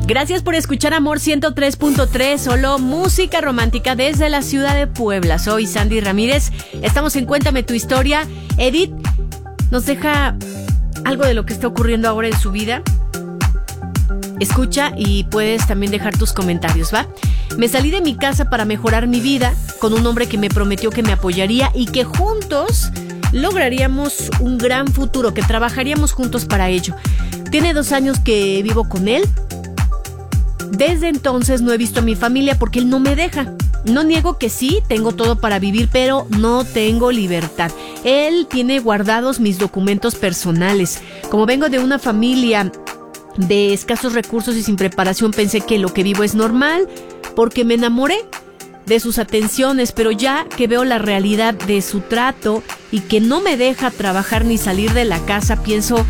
Gracias por escuchar Amor 103.3, solo música romántica desde la ciudad de Puebla. Soy Sandy Ramírez, estamos en Cuéntame tu historia. Edith nos deja algo de lo que está ocurriendo ahora en su vida. Escucha y puedes también dejar tus comentarios, ¿va? Me salí de mi casa para mejorar mi vida con un hombre que me prometió que me apoyaría y que juntos lograríamos un gran futuro, que trabajaríamos juntos para ello. Tiene 2 años que vivo con él. Desde entonces no he visto a mi familia porque él no me deja. No niego que sí, tengo todo para vivir, pero no tengo libertad. Él tiene guardados mis documentos personales. Como vengo de una familia de escasos recursos y sin preparación, pensé que lo que vivo es normal porque me enamoré de sus atenciones, pero ya que veo la realidad de su trato y que no me deja trabajar ni salir de la casa, pienso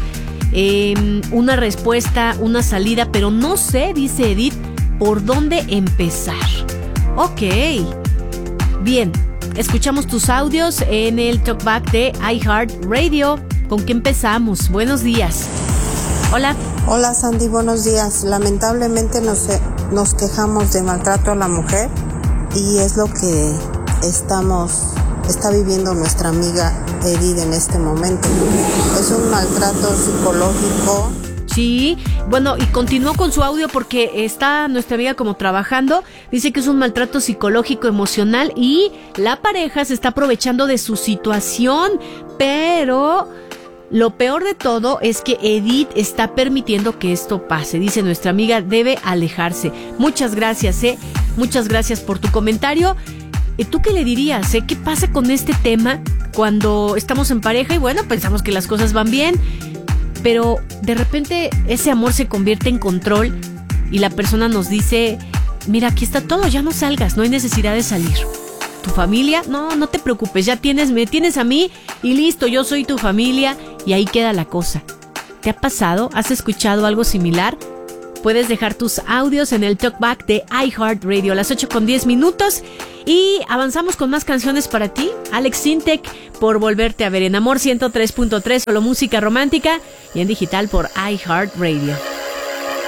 una respuesta, una salida, pero no sé, dice Edith, por dónde empezar. Ok, bien, escuchamos tus audios en el Talkback de iHeartRadio. ¿Con qué empezamos? Buenos días. Hola. Hola Sandy, buenos días. Lamentablemente nos quejamos de maltrato a la mujer y es lo que está viviendo nuestra amiga Edith en este momento. Es un maltrato psicológico. Sí, bueno, y continuó con su audio porque está nuestra amiga como trabajando. Dice que es un maltrato psicológico, emocional y la pareja se está aprovechando de su situación, pero lo peor de todo es que Edith está permitiendo que esto pase. Dice nuestra amiga, debe alejarse. Muchas gracias, muchas gracias por tu comentario. ¿Tú qué le dirías? ¿Qué pasa con este tema cuando estamos en pareja y bueno, pensamos que las cosas van bien, pero de repente ese amor se convierte en control y la persona nos dice, mira, aquí está todo, ya no salgas, no hay necesidad de salir? ¿Tu familia? No te preocupes, me tienes a mí y listo, yo soy tu familia y ahí queda la cosa. ¿Te ha pasado? ¿Has escuchado algo similar? Puedes dejar tus audios en el Talkback de iHeartRadio a las 8:10 y avanzamos con más canciones para ti. Alex Sintek, por volverte a ver en Amor 103.3, solo música romántica y en digital por iHeartRadio.